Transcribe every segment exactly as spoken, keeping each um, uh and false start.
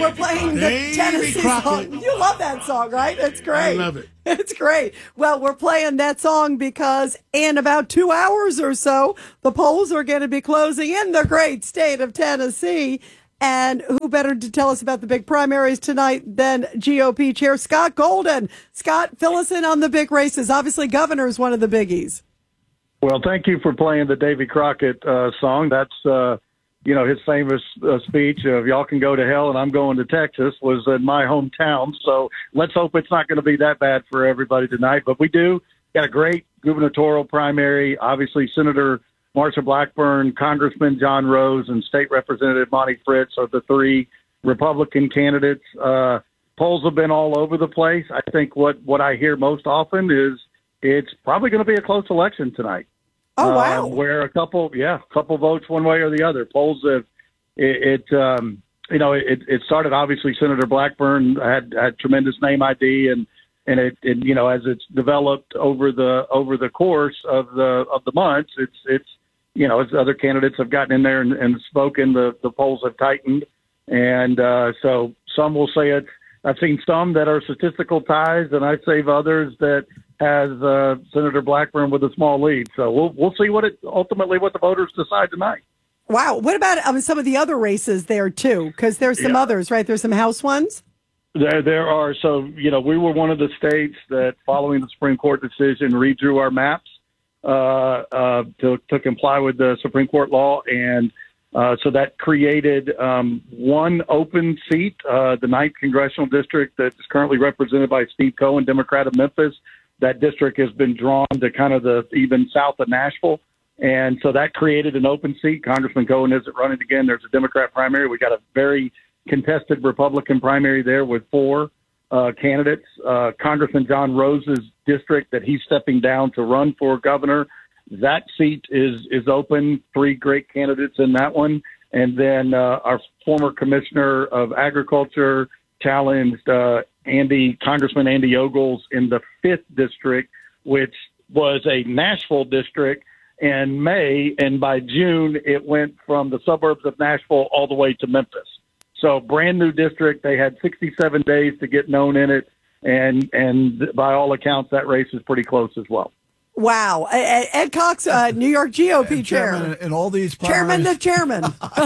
we're playing the Davy Tennessee Crockett. song. You love that song, right? It's great. I love it. It's great. Well, we're playing that song because in about two hours or so, the polls are going to be closing in the great state of Tennessee. And who better to tell us about the big primaries tonight than G O P Chair Scott Golden. Scott, fill us in on the big races. Obviously, governor is one of the biggies. Well, thank you for playing the Davy Crockett uh, song. That's, uh, you know, his famous uh, speech of y'all can go to hell and I'm going to Texas was in my hometown. So let's hope it's not going to be that bad for everybody tonight. But we do got a great gubernatorial primary. Obviously, Senator Marsha Blackburn, Congressman John Rose, and State Representative Monty Fritz are the three Republican candidates. Uh, polls have been all over the place. I think what, what I hear most often is it's probably going to be a close election tonight. Oh, wow. Uh, where a couple, yeah, a couple votes one way or the other. Polls have, it, it um, you know, it, it started, obviously, Senator Blackburn had, had tremendous name I D, and, and it, it, you know, as it's developed over the, over the course of the, of the months, it's, it's, you know, as other candidates have gotten in there and, and spoken, the, the polls have tightened. And uh, so some will say it. I've seen some that are statistical ties, and I say others that has uh, Senator Blackburn with a small lead. So we'll we'll see what it ultimately what the voters decide tonight. Wow. What about um, some of the other races there, too? Because there's some Yeah. others, right? There's some House ones. There, there are. So, you know, we were one of the states that, following the Supreme Court decision, redrew our maps uh, uh, to, to comply with the Supreme Court law. And uh, so that created um, one open seat, uh, the ninth Congressional District that is currently represented by Steve Cohen, Democrat of Memphis. That district has been drawn to kind of the even south of Nashville. And so that created an open seat. Congressman Cohen isn't running again. There's a Democrat primary. We got a very contested Republican primary there with four uh, candidates. Uh, Congressman John Rose's district that he's stepping down to run for governor, that seat is is open. Three great candidates in that one. And then uh, our former commissioner of agriculture challenged uh, Andy Congressman Andy Ogles in the fifth district, which was a Nashville district in May, and by June it went from the suburbs of Nashville all the way to Memphis. So brand new district. They had sixty-seven days to get known in it, and and by all accounts that race is pretty close as well. Wow. Ed, Ed Cox, uh, New York G O P chair. Chairman in all these Chairman primaries. the chairman.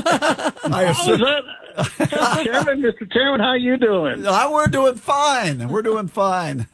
I assume, Chairman, Mister Chairman, how you doing? Uh, we're doing fine. We're doing fine.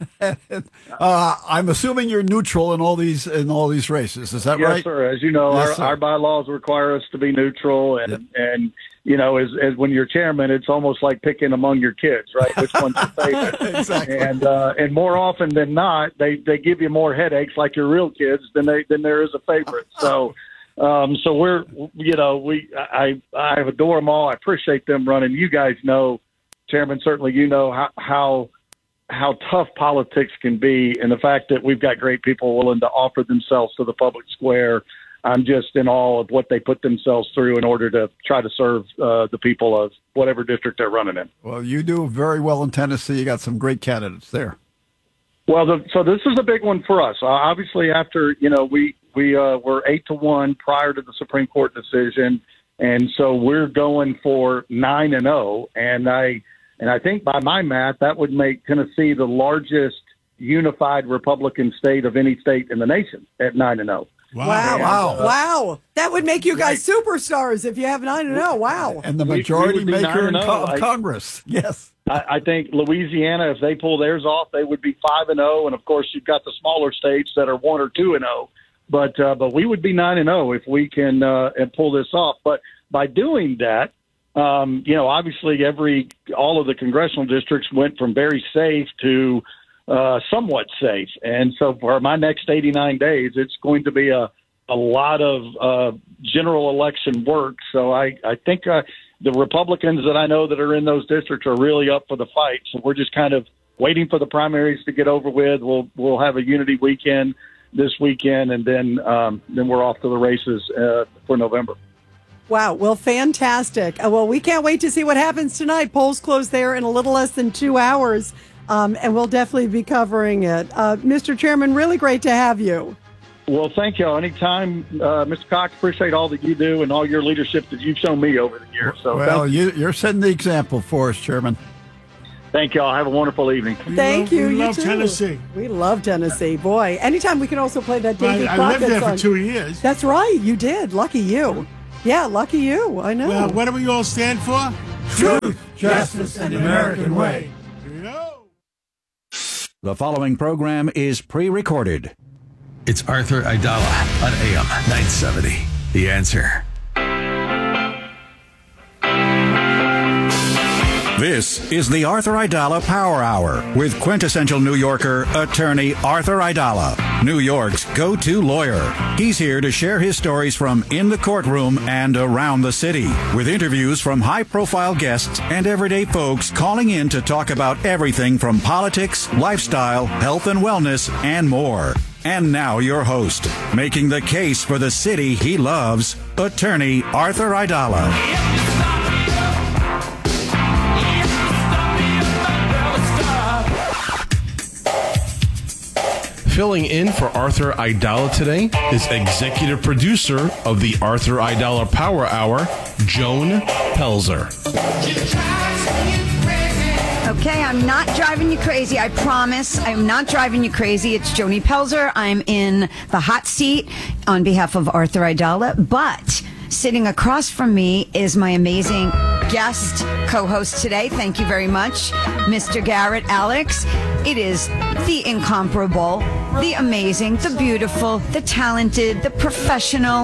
uh, I'm assuming you're neutral in all these in all these races. Is that yes, right? Yes, sir. As you know, Yes, our, sir. our bylaws require us to be neutral, and Yep. and you know, as as when you're chairman, it's almost like picking among your kids, right? Which one's your favorite? Exactly. And uh, and more often than not, they they give you more headaches, like your real kids, than they than there is a favorite. So. Um, so we're, you know, we, I, I adore them all. I appreciate them running. You guys know, Chairman, certainly you know how, how, how tough politics can be. And the fact that we've got great people willing to offer themselves to the public square. I'm just in awe of what they put themselves through in order to try to serve uh, the people of whatever district they're running in. Well, you do very well in Tennessee. You got some great candidates there. Well, the, so this is a big one for us. Uh, obviously, after, you know, we, we uh, were eight to one prior to the Supreme Court decision. And so we're going for nine and oh. And I, and I think by my math, that would make Tennessee the largest unified Republican state of any state in the nation at nine and oh. Wow. Wow. Wow. That would make you guys superstars if you have nine and oh. Wow. And the We- we majority would be maker in nine and co- oh. of I- Congress. Yes. I, I think Louisiana, if they pull theirs off, they would be five and oh. And of course, you've got the smaller states that are one or two and oh. But uh, but we would be nine and oh if we can uh, and pull this off. But by doing that, um, you know, obviously every all of the congressional districts went from very safe to uh, somewhat safe. And so for my next eighty-nine days, it's going to be a a lot of uh, general election work. So I I think. Uh, The Republicans that I know that are in those districts are really up for the fight. So we're just kind of waiting for the primaries to get over with. We'll we'll have a unity weekend this weekend, and then um, then we're off to the races uh, for November. Wow. Well, fantastic. Uh, well, we can't wait to see what happens tonight. Polls close there in a little less than two hours, um, and we'll definitely be covering it. Uh, Mister Chairman, really great to have you. Well, thank y'all. Anytime, uh, Mister Cox, appreciate all that you do and all your leadership that you've shown me over the years. So, well, thank you. you, you're setting the example for us, Chairman. Thank y'all. Have a wonderful evening. Thank love, you. We you love too. Tennessee. We love Tennessee. Boy, anytime we can also play that Davy I, I Crockett lived there song. for two years. That's right. You did. Lucky you. Yeah, lucky you. I know. Well, what do we all stand for? Truth, justice, and the American way. Here we go. The following program is pre-recorded. It's Arthur Aidala on A M nine seventy. The Answer. This is the Arthur Aidala Power Hour with quintessential New Yorker, attorney Arthur Aidala, New York's go-to lawyer. He's here to share his stories from in the courtroom and around the city, with interviews from high-profile guests and everyday folks calling in to talk about everything from politics, lifestyle, health and wellness, and more. And now your host, making the case for the city he loves, attorney Arthur Aidala. Filling in for Arthur Aidala today is executive producer of the Arthur Aidala Power Hour, Joan Pelzer. Okay, I'm not driving you crazy. I promise I'm not driving you crazy. It's Joni Pelzer. I'm in the hot seat on behalf of Arthur Aidala, but sitting across from me is my amazing guest co-host today. Thank you very much, Mister Garrett Alex. It is the incomparable, the amazing, the beautiful, the talented, the professional,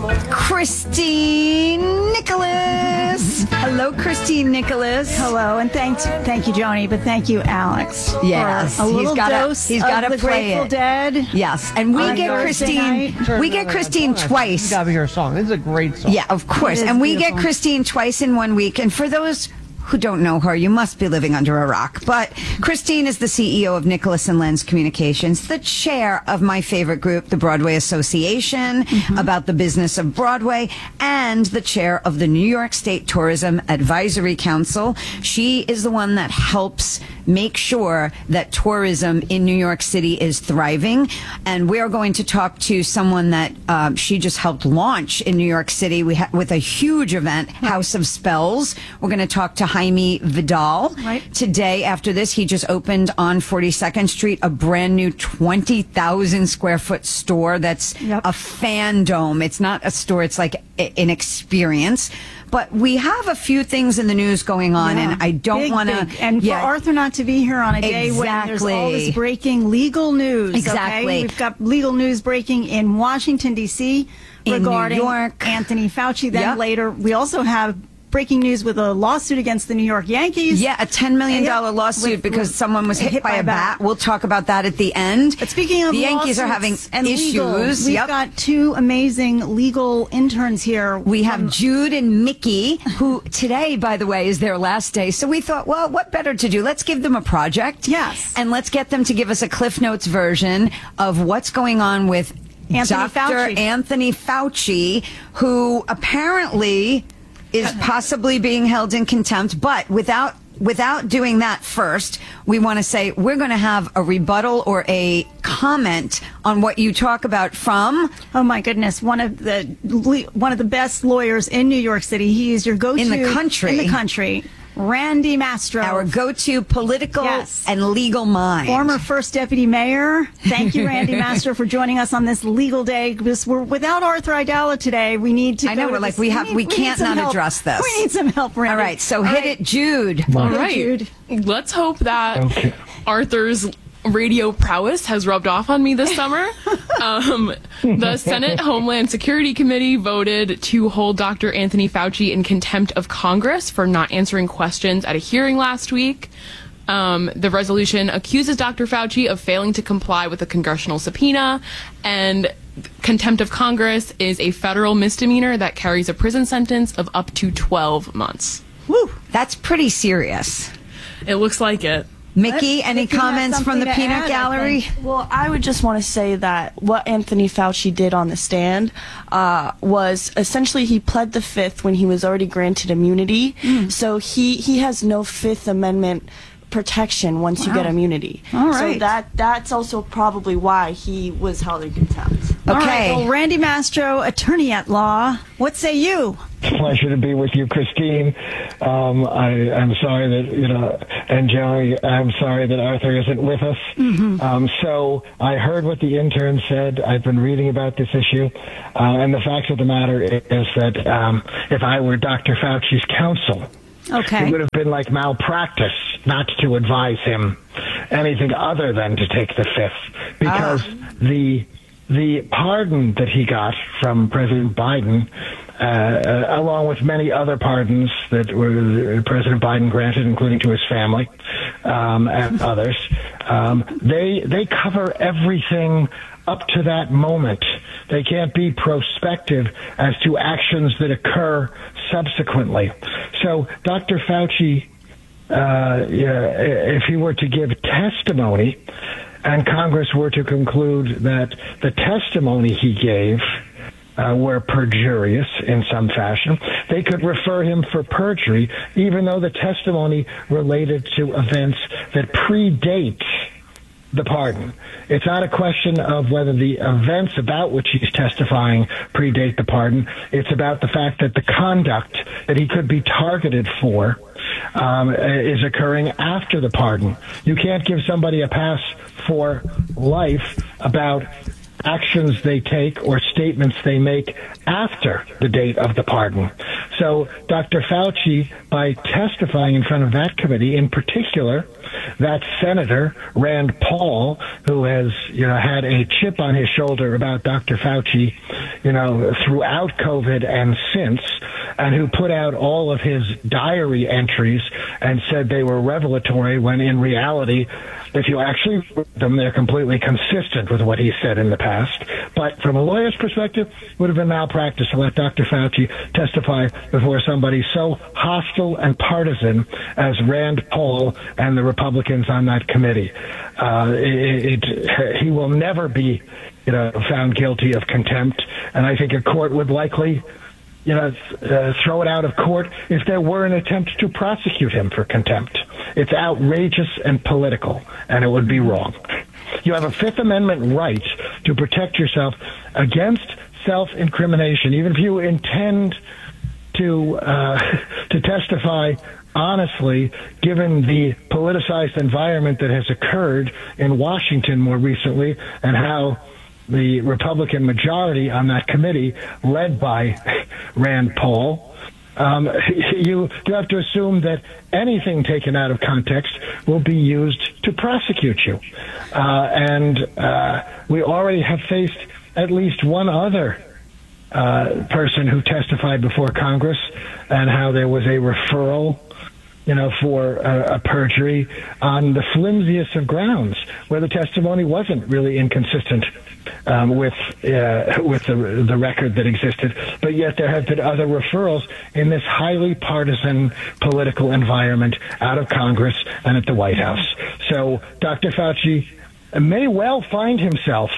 Christine Nicholas. Hello, Christine Nicholas. Hello, and thanks, thank you, Joni, but thank you, Alex. Yes, for a little he's gotta, dose he's of gotta the play Grateful it. Dead. Yes, and we on get Thursday Christine. night. We get Christine twice. You gotta hear a song. This is a great song. Yeah, of course. It is And we beautiful. get Christine twice in one week. And for those who don't know her, you must be living under a rock. But Christine is the C E O of Nicholas and Lenz Communications, the chair of my favorite group, the Broadway Association, mm-hmm. about the business of Broadway, and the chair of the New York State Tourism Advisory Council. She is the one that helps make sure that tourism in New York City is thriving. And we're going to talk to someone that um, she just helped launch in New York City we ha- with a huge event, House of Spells. We're going to talk to Jaime Vidal. Right. Today, after this, he just opened on forty-second Street a brand new twenty thousand square foot store that's Yep. a fandom. It's not a store, it's like a- an experience. But we have a few things in the news going on, Yeah. and I don't Big, want to. big. And for Arthur not to be here on a day when there's all Exactly. this breaking legal news. Exactly. Okay? We've got legal news breaking in Washington, D C In regarding New York. Anthony Fauci. Then Yep. later, we also have breaking news with a lawsuit against the New York Yankees. Yeah, a ten million dollars Yeah. lawsuit With- because with- someone was hit, by, a bat. We'll talk about that at the end. But speaking of the Yankees are lawsuits having and issues. legal, we've Yep. got two amazing legal interns here. We have from- Jude and Mickey, who today, by the way, is their last day. So we thought, well, what better to do? Let's give them a project. Yes. And let's get them to give us a Cliff Notes version of what's going on with Anthony Doctor Fauci. Anthony Fauci, who apparently is possibly being held in contempt, but without without doing that first, we want to say we're going to have a rebuttal or a comment on what you talk about from Oh my goodness! One of the one of the best lawyers in New York City. He is your go-to In the country. In the country, Randy Mastro, our go-to political Yes. and legal mind. former first deputy mayor. Thank you, Randy Mastro, for joining us on this legal day. Because we're without Arthur Aidala today. We need to. I know, go to we're like, this- we have- need- we need can't some not help. address this. We need some help, Randy. All right, so All hit right. it, Jude. All Go, right. Jude. Let's hope that Arthur's radio prowess has rubbed off on me this summer. um, the Senate Homeland Security Committee voted to hold Doctor Anthony Fauci in contempt of Congress for not answering questions at a hearing last week. Um, the resolution accuses Doctor Fauci of failing to comply with a congressional subpoena, and contempt of Congress is a federal misdemeanor that carries a prison sentence of up to twelve months. Woo, that's pretty serious. It looks like it. Mickey, any Mickey has comments from the something to peanut add, I gallery? think. Well, I would just want to say that what Anthony Fauci did on the stand uh, was essentially he pled the fifth when he was already granted immunity. Mm. So he, he has no Fifth Amendment protection once you Wow. get immunity. All right. So that that's also probably why he was held in contempt. All right, well, Randy Mastro, attorney at law. What say you? It's a pleasure to be with you, Christine. Um, I, I'm sorry that, you know, and Joey, I'm sorry that Arthur isn't with us. Mm-hmm. Um, so I heard what the intern said. I've been reading about this issue. Uh, and the fact of the matter is that um, if I were Doctor Fauci's counsel, okay, it would have been like malpractice not to advise him anything other than to take the fifth. Because ah. the... The pardon that he got from President Biden, uh, uh, along with many other pardons that were President Biden granted, including to his family um, and others, um, they they cover everything up to that moment. They can't be prospective as to actions that occur subsequently. So Doctor Fauci, uh, yeah, if he were to give testimony, and Congress were to conclude that the testimony he gave uh, were perjurious in some fashion, they could refer him for perjury, even though the testimony related to events that predate the pardon. It's not a question of whether the events about which he's testifying predate the pardon. It's about the fact that the conduct that he could be targeted for um, is occurring after the pardon. You can't give somebody a pass for life about actions they take or statements they make after the date of the pardon. So Doctor Fauci, by testifying in front of that committee, in particular, that Senator Rand Paul, who has, you know, had a chip on his shoulder about Doctor Fauci, you know, throughout COVID and since, and who put out all of his diary entries and said they were revelatory when in reality, if you actually read them, they're completely consistent with what he said in the past. But from a lawyer's perspective, it would have been malpractice to let Doctor Fauci testify before somebody so hostile and partisan as Rand Paul and the Republicans on that committee. Uh, it, it, he will never be, you know, found guilty of contempt, and I think a court would likely, you know, uh, throw it out of court if there were an attempt to prosecute him for contempt. It's outrageous and political, and it would be wrong. You have a Fifth Amendment right to protect yourself against self-incrimination, even if you intend to uh, to testify honestly, given the politicized environment that has occurred in Washington more recently and how the Republican majority on that committee, led by Rand Paul, um, you, you have to assume that anything taken out of context will be used to prosecute you. Uh, and uh, we already have faced at least one other uh, person who testified before Congress and how there was a referral, you know, for a, a perjury on the flimsiest of grounds, where the testimony wasn't really inconsistent um, with uh, with the the record that existed. But yet there have been other referrals in this highly partisan political environment out of Congress and at the White House. So Doctor Fauci may well find himself,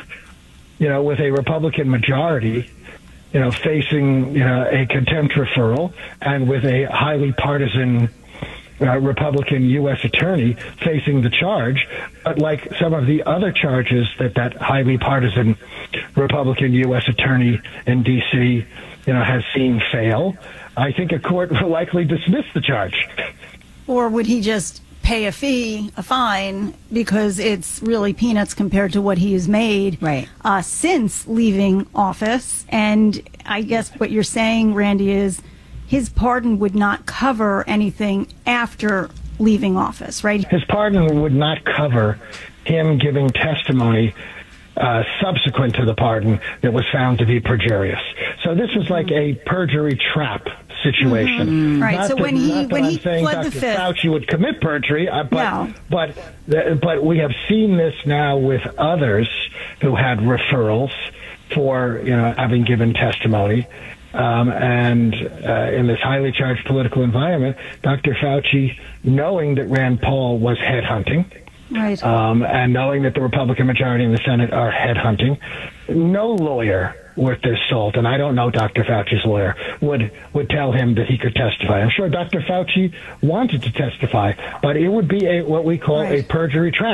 you know, with a Republican majority, you know, facing, you know, a contempt referral, and with a highly partisan uh, Republican U S attorney facing the charge. But like some of the other charges that that highly partisan Republican U S attorney in D C, you know, has seen fail, I think a court will likely dismiss the charge. Or would he just pay a fee, a fine, because it's really peanuts compared to what he has made right. uh, since leaving office? And I guess what you're saying, Randy, is his pardon would not cover anything after leaving office, right? His pardon would not cover him giving testimony uh, subsequent to the pardon that was found to be perjurious. So this was like a perjury trap situation. Mm-hmm. Right. Not so that, when he when I'm he saying pled Doctor the fifth, Fauci would commit perjury, uh, but no. but but we have seen this now with others who had referrals for, you know, having given testimony. Um, and uh, in this highly charged political environment, Doctor Fauci, knowing that Rand Paul was headhunting, right. um, and knowing that the Republican majority in the Senate are headhunting, no lawyer worth their salt, and I don't know Doctor Fauci's lawyer, would would tell him that he could testify. I'm sure Doctor Fauci wanted to testify, but it would be a what we call right. a perjury trap.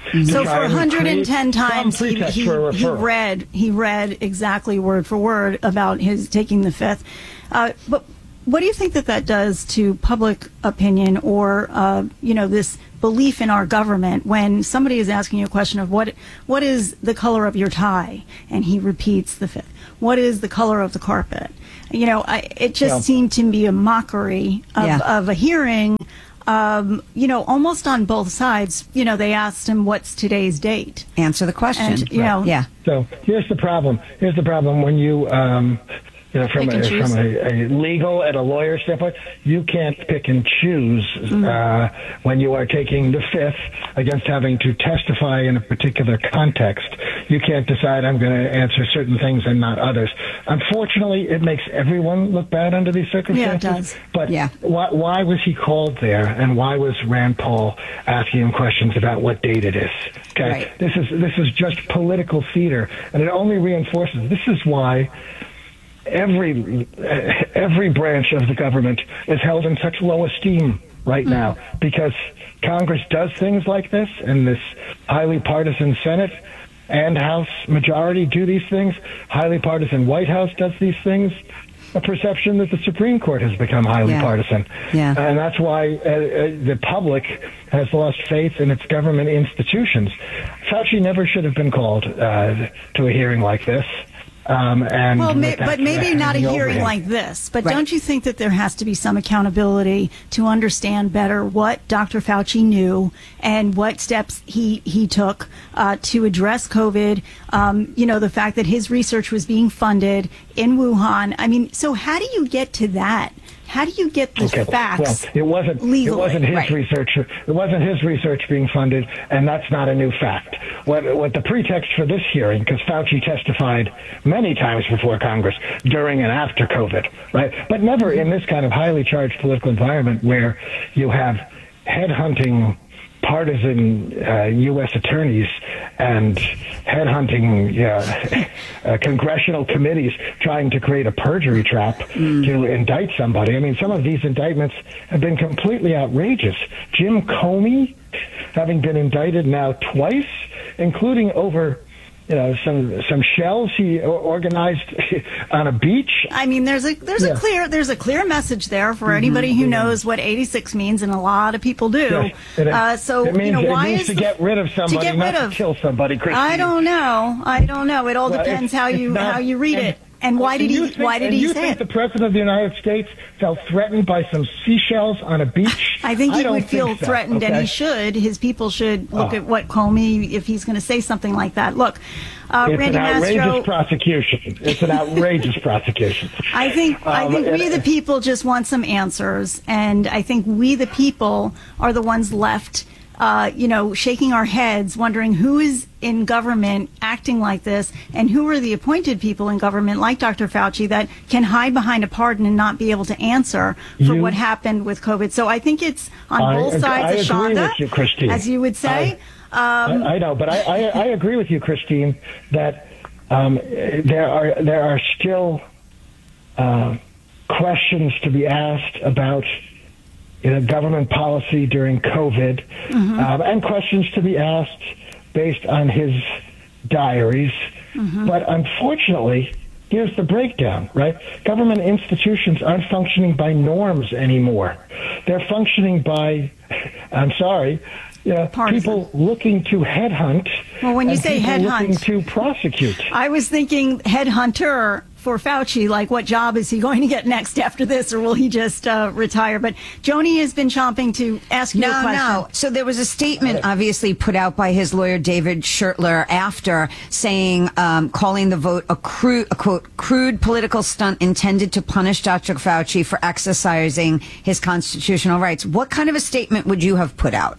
So for try one and hundred ten create times, some he, pretext he, for a he referral. read he read exactly word for word about his taking the fifth. Uh, but what do you think that that does to public opinion, or uh, you know, this belief in our government when somebody is asking you a question of what what is the color of your tie, and he repeats the fifth? What is the color of the carpet? You know, I, it just Yeah. seemed to be a mockery of, Yeah. of a hearing. Um, you know, almost on both sides. You know, they asked him, "What's today's date?" Answer the question. And, you know, yeah. So here's the problem. Here's the problem when you, um, you know, from Pick a, and choose. from a, a legal and a lawyer standpoint, you can't pick and choose uh, when you are taking the fifth against having to testify in a particular context. You can't decide I'm going to answer certain things and not others. Unfortunately, it makes everyone look bad under these circumstances. Yeah, it does. But Yeah. why, why was he called there, and why was Rand Paul asking him questions about what date it is? Okay, Right. this is this is just political theater, and it only reinforces. This is why every every branch of the government is held in such low esteem right now, because Congress does things like this, and this highly partisan Senate and House majority do these things. Highly partisan White House does these things. A perception that the Supreme Court has become highly Yeah. partisan. Yeah. And that's why uh, uh, the public has lost faith in its government institutions. Fauci never should have been called uh, to a hearing like this. Um, and Well, may, with that but maybe not a hanging over hearing him. like this. But Right. don't you think that there has to be some accountability to understand better what Doctor Fauci knew and what steps he he took uh, to address COVID? Um, you know, the fact that his research was being funded in Wuhan. I mean, so how do you get to that? How do you get the Okay. facts? Well, it wasn't. legally? It wasn't his Right. research. It wasn't his research being funded, and that's not a new fact. What what the pretext for this hearing? Because Fauci testified many times before Congress during and after COVID, right? But never in this kind of highly charged political environment where you have headhunting partisan uh, U S attorneys and headhunting yeah, uh, congressional committees trying to create a perjury trap to indict somebody. I mean, some of these indictments have been completely outrageous. Jim Comey, having been indicted now twice, including over you know some some shells he o- organized on a beach. I mean, there's a there's Yeah. a clear there's a clear message there for anybody who knows what eighty-six means, and a lot of people do. Yes, it- uh, so it means, you know, why it means is to the- get rid of somebody, to get not rid to of kill somebody, Christine. I don't know. I don't know. It all Well, depends it's- how it's you not- how you read and- it. And why did and you he think- why did and he you say think it? the president of the United States felt threatened by some seashells on a beach? I think he don't would feel think so, threatened, and okay? he should. His people should look Oh. at what Comey, if he's going to say something like that. Look, uh, It's Randy an outrageous Mastro. prosecution. It's an outrageous prosecution. I think I Um, think we and- the people just want some answers, and I think we the people are the ones left, uh, you know, shaking our heads, wondering who is in government acting like this, and who are the appointed people in government, like Doctor Fauci, that can hide behind a pardon and not be able to answer for You- what happened with COVID. So I think it's on I both ag- sides I of agree Shonda, with you, Christine. as you would say. um, I, I know, but I, I, I agree with you, Christine, that um, there are there are still uh, questions to be asked about you know, government policy during COVID, Mm-hmm. um, and questions to be asked based on his diaries. Mm-hmm. But unfortunately, here's the breakdown, right? Government institutions aren't functioning by norms anymore. They're functioning by, I'm sorry, you know, people looking to headhunt. Well, when you and say people headhunt- looking to prosecute. I was thinking headhunter for Fauci, like what job is he going to get next after this, or will he just uh, retire? But Joni has been chomping to ask you No, a question. no. So there was a statement obviously put out by his lawyer, David Schertler, after saying, um, calling the vote a, crude, a quote, crude political stunt intended to punish Doctor Fauci for exercising his constitutional rights. What kind of a statement would you have put out?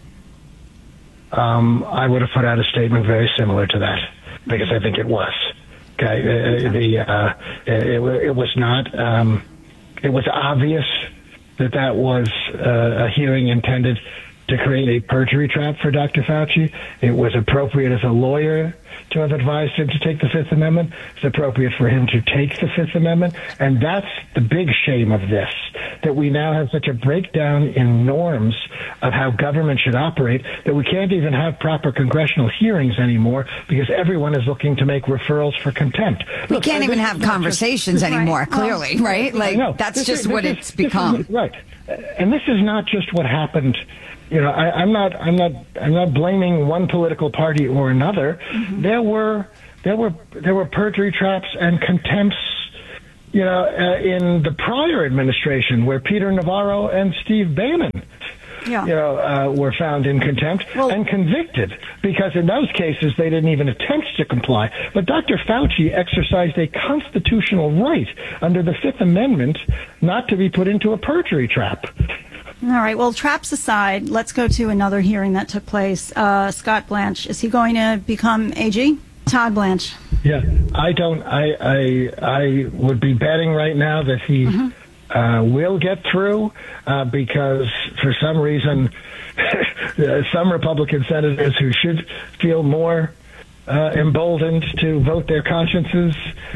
Um, I would have put out a statement very similar to that, because I think it was. Okay, uh, the uh, it, it was not. Um, it was obvious that that was uh, a hearing intended to create a perjury trap for Doctor Fauci. It was appropriate as a lawyer to have advised him to take the Fifth Amendment. It's appropriate for him to take the Fifth Amendment. And that's the big shame of this, that we now have such a breakdown in norms of how government should operate that we can't even have proper congressional hearings anymore because everyone is looking to make referrals for contempt. We Look, can't even this have is not conversations just- anymore, Right. clearly, right? Like, No, that's this just is- what this it's is- this is- become. right. And this is not just what happened. You know, I, I'm not, I'm not, I'm not blaming one political party or another. Mm-hmm. There were, there were, there were perjury traps and contempts. You know, uh, in the prior administration, where Peter Navarro and Steve Bannon, Yeah. you know, uh, were found in contempt and convicted because in those cases they didn't even attempt to comply. But Doctor Fauci exercised a constitutional right under the Fifth Amendment not to be put into a perjury trap. All right. Well, traps aside, let's go to another hearing that took place. Uh, Scott Blanche, is he going to become A G? Todd Blanche. Yeah, I don't. I I I would be betting right now that he Mm-hmm. uh, will get through uh, because for some reason, some Republican senators who should feel more uh, emboldened to vote their consciences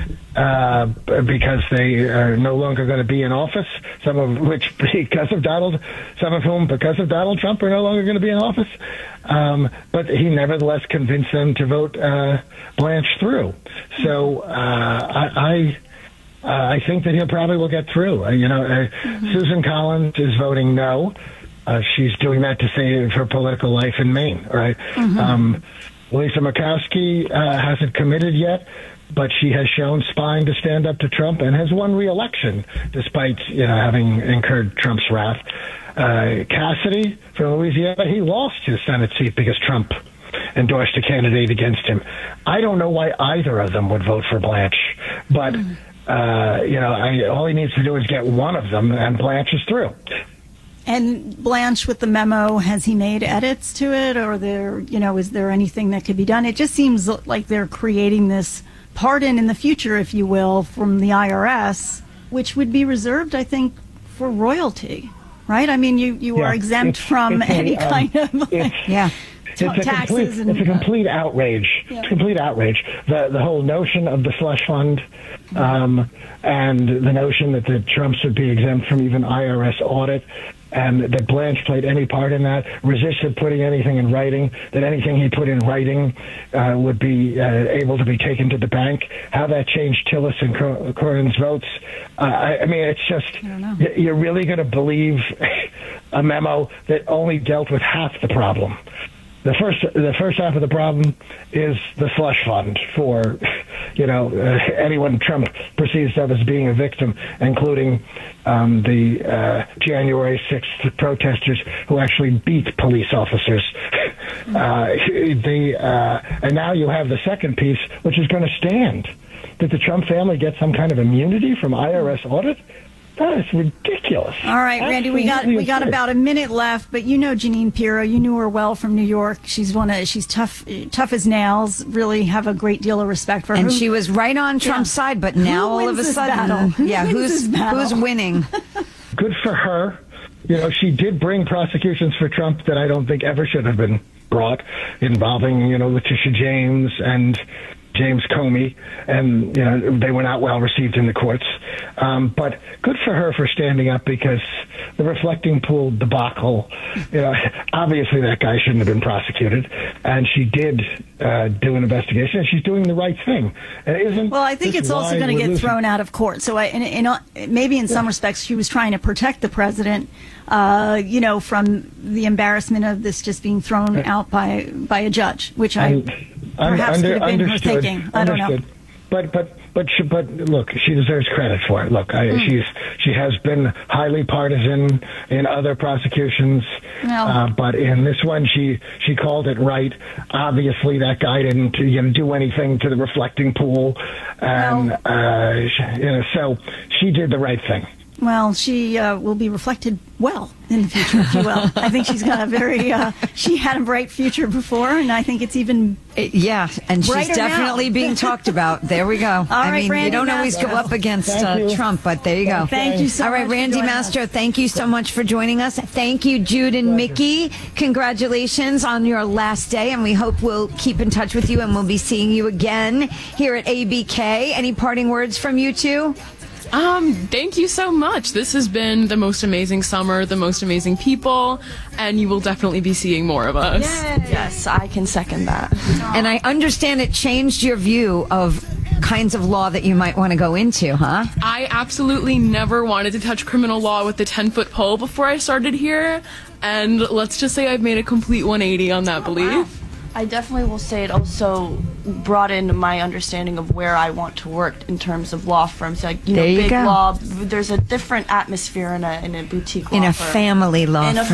uh, because they are no longer going to be in office. Some of which because of Donald, some of whom because of Donald Trump are no longer going to be in office. Um, but he nevertheless convinced them to vote uh, Blanche through. So uh, I. I Uh, I think that he'll probably will get through. Uh, you know, uh, Mm-hmm. Susan Collins is voting no. Uh, she's doing that to save her political life in Maine, right? Mm-hmm. Um, Lisa Murkowski uh, hasn't committed yet, but she has shown spine to stand up to Trump and has won re-election despite, you know, having incurred Trump's wrath. Uh, Cassidy from Louisiana, he lost his Senate seat because Trump endorsed a candidate against him. I don't know why either of them would vote for Blanche, but... Mm-hmm. Uh, you know, I, all he needs to do is get one of them, and Blanche is through. And Blanche, with the memo, has he made edits to it, or there, you know, is there anything that could be done? It just seems like they're creating this pardon in the future, if you will, from the I R S, which would be reserved, I think, for royalty, right? I mean, you, you Yeah, are exempt it's- from it's a, any um, kind of, like, it's- yeah. It's a taxes complete, and it's a complete outrage. Yeah. It's a complete outrage. The the whole notion of the slush fund, um, and the notion that the Trumps would be exempt from even I R S audit, and that Blanche played any part in that, resisted putting anything in writing, that anything he put in writing uh, would be uh, able to be taken to the bank, how that changed Tillis and Cor- Cornyn's votes. Uh, I, I mean, it's just, y- you're really going to believe a memo that only dealt with half the problem. The first, the first half of the problem is the slush fund for, you know, uh, anyone Trump perceives of as being a victim, including um, the uh, January sixth protesters who actually beat police officers. Uh, the uh, and now you have the second piece, which is going to stand. Did the Trump family get some kind of immunity from I R S audit? That is ridiculous. All right, Randy, we got Absolutely we got absurd. about a minute left, but you know Janine Pirro, you knew her well from New York. She's one of she's tough tough as nails. Really have a great deal of respect for her. And Who- she was right on Trump's Yeah. side, but now Who all wins of a this sudden, battle? Who yeah, wins who's this battle? who's winning? Good for her. You know, she did bring prosecutions for Trump that I don't think ever should have been brought, involving, you know, Letitia James and James Comey, and, you know, they were not well received in the courts. Um, but good for her for standing up, because the reflecting pool debacle, you know, obviously that guy shouldn't have been prosecuted, and she did uh, do an investigation, and she's doing the right thing. And isn't Well, I think this it's also why going to we're get losing? thrown out of court. So, I, in, in, maybe in some respects, she was trying to protect the president, uh, you know, from the embarrassment of this just being thrown out by by a judge, which I Un- perhaps under- could have been her understood, thinking. I don't know. understood. But but but she, but look, she deserves credit for it. Look, I, Mm. she's she has been highly partisan in other prosecutions, No. uh, but in this one, she she called it right. Obviously, that guy didn't you know, do anything to the reflecting pool, and uh, she- you know, so she did the right thing. Well, she uh, will be reflected well in the future, if you will. I think she's got a very, uh, she had a bright future before, and I think it's even Yeah, and she's brighter definitely now. being talked about. There we go. All I right, mean, Randy you don't always Mastro. go up against Thank uh, you. Trump, but there you go. Thank you so All right, much for Randy joining Mastro, us. thank you so much for joining us. Thank you, Jude and Mickey. Congratulations on your last day, and we hope we'll keep in touch with you, and we'll be seeing you again here at A B K. Any parting words from you two? Um, thank you so much. This has been the most amazing summer, the most amazing people, and you will definitely be seeing more of us. Yes, I can second that. And I understand it changed your view of kinds of law that you might want to go into, huh? I absolutely never wanted to touch criminal law with the ten-foot pole before I started here, and let's just say I've made a complete one eighty on that belief. I definitely will say it also brought in my understanding of where I want to work in terms of law firms. Like, you know, There you big go. law, there's a different atmosphere in a, in a boutique law In a firm. family law In a firm.